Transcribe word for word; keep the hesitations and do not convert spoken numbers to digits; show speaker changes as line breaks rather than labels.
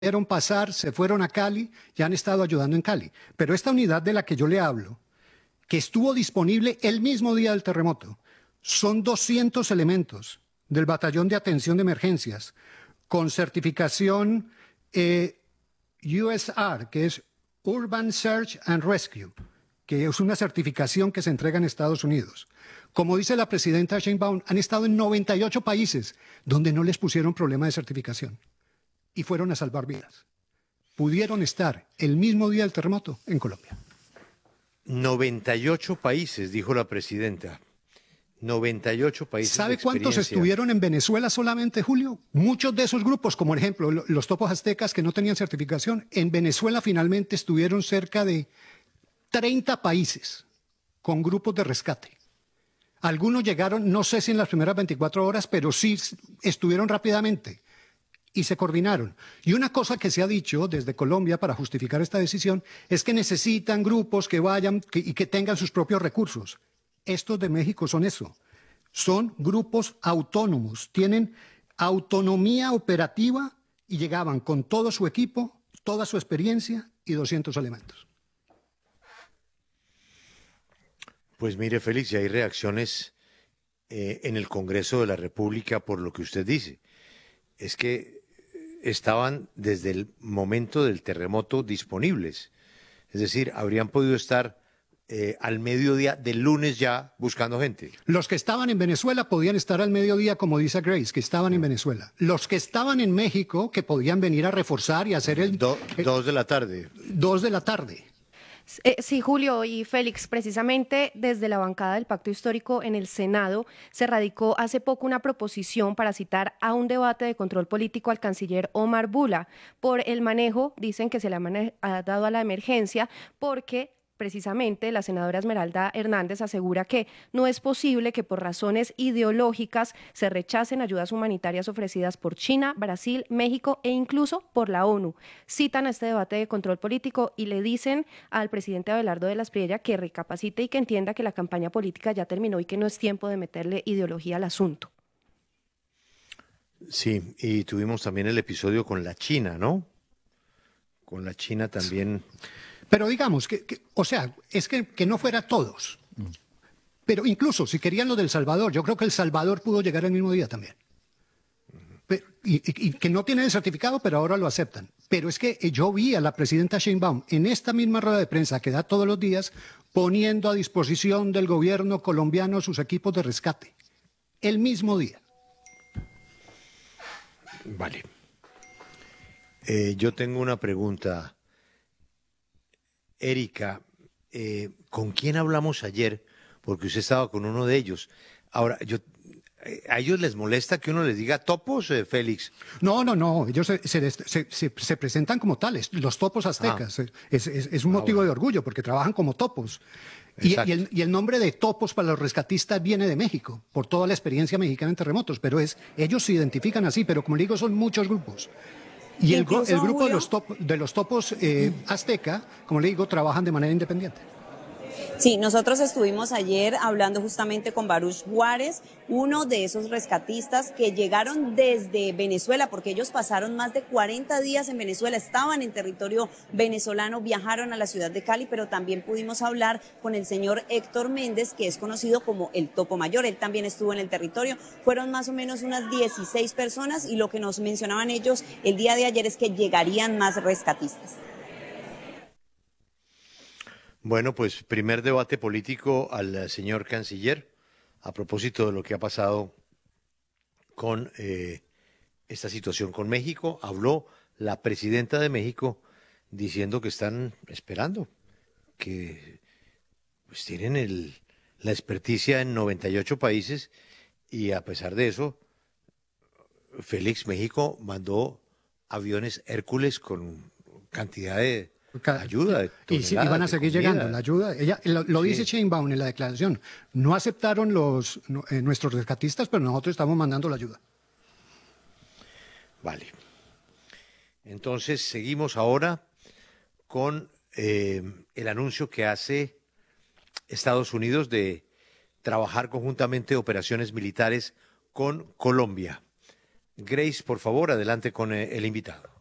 pudieron pasar, se fueron a Cali y han estado ayudando en Cali. Pero esta unidad de la que yo le hablo, que estuvo disponible el mismo día del terremoto, son doscientos elementos del Batallón de Atención de Emergencias con certificación eh, U S R, que es Urban Search and Rescue, que es una certificación que se entrega en Estados Unidos. Como dice la presidenta Sheinbaum, han estado en noventa y ocho países donde no les pusieron problema de certificación y fueron a salvar vidas. Pudieron estar el mismo día del terremoto en Colombia.
noventa y ocho países, dijo la presidenta. noventa y ocho países.
¿Sabe cuántos estuvieron en Venezuela solamente, Julio? Muchos de esos grupos, como por ejemplo los topos aztecas que no tenían certificación, en Venezuela finalmente estuvieron cerca de treinta países con grupos de rescate. Algunos llegaron, no sé si en las primeras veinticuatro horas, pero sí estuvieron rápidamente y se coordinaron. Y una cosa que se ha dicho desde Colombia para justificar esta decisión es que necesitan grupos que vayan que, y que tengan sus propios recursos. Estos de México son eso. Son grupos autónomos, tienen autonomía operativa y llegaban con todo su equipo, toda su experiencia y doscientos elementos.
Pues mire, Félix, y hay reacciones eh, en el Congreso de la República por lo que usted dice. Es que estaban desde el momento del terremoto disponibles. Es decir, habrían podido estar eh, al mediodía del lunes ya buscando gente.
Los que estaban en Venezuela podían estar al mediodía, como dice Grace, que estaban en Venezuela. Los que estaban en México, que podían venir a reforzar y hacer el...
Do,
el
dos de la tarde.
Dos de la tarde.
Eh, sí, Julio y Félix, precisamente desde la bancada del Pacto Histórico en el Senado se radicó hace poco una proposición para citar a un debate de control político al canciller Omar Bula por el manejo, dicen que se le ha, ha dado a la emergencia, porque precisamente la senadora Esmeralda Hernández asegura que no es posible que por razones ideológicas se rechacen ayudas humanitarias ofrecidas por China, Brasil, México e incluso por la ONU. Citan a este debate de control político y le dicen al presidente Abelardo de la Espriella que recapacite y que entienda que la campaña política ya terminó y que no es tiempo de meterle ideología al asunto.
Sí, y tuvimos también el episodio con la China, ¿no? Con la China también...
Pero digamos, que, que, o sea, es que, que no fuera todos. Pero incluso si querían lo del Salvador, yo creo que El Salvador pudo llegar el mismo día también. Pero, y, y, y que no tienen el certificado, pero ahora lo aceptan. Pero es que yo vi a la presidenta Sheinbaum en esta misma rueda de prensa que da todos los días, poniendo a disposición del gobierno colombiano sus equipos de rescate. El mismo día.
Vale. Eh, yo tengo una pregunta. Erika, eh, ¿con quién hablamos ayer? Porque usted estaba con uno de ellos. Ahora, yo, eh, ¿a ellos les molesta que uno les diga topos, eh, Félix?
No, no, no. Ellos se, se, se, se, se presentan como tales, los topos aztecas. Ah. Es, es, es un motivo ah, bueno. de orgullo porque trabajan como topos. Y, y, el, y el nombre de topos para los rescatistas viene de México, por toda la experiencia mexicana en terremotos. Pero es, ellos se identifican así, pero como le digo, son muchos grupos. Y el, el grupo de los, top, de los topos eh, azteca, como le digo, trabajan de manera independiente.
Sí, nosotros estuvimos ayer hablando justamente con Baruch Juárez, uno de esos rescatistas que llegaron desde Venezuela, porque ellos pasaron más de cuarenta días en Venezuela, estaban en territorio venezolano, viajaron a la ciudad de Cali, pero también pudimos hablar con el señor Héctor Méndez, que es conocido como el Topo Mayor. Él también estuvo en el territorio. Fueron más o menos unas dieciséis personas y lo que nos mencionaban ellos el día de ayer es que llegarían más rescatistas.
Bueno, pues primer debate político al señor canciller a propósito de lo que ha pasado con eh, esta situación con México. Habló la presidenta de México diciendo que están esperando, que pues tienen el, la experticia en noventa y ocho países y a pesar de eso, Félix, México mandó aviones Hércules con cantidad de ayuda. De
y, sí, y van a seguir llegando la ayuda. Ella lo, lo sí. dice Sheinbaum en la declaración. No aceptaron los no, eh, nuestros rescatistas, pero nosotros estamos mandando la ayuda.
Vale. Entonces seguimos ahora con eh, el anuncio que hace Estados Unidos de trabajar conjuntamente operaciones militares con Colombia. Grace, por favor, adelante con eh, el invitado.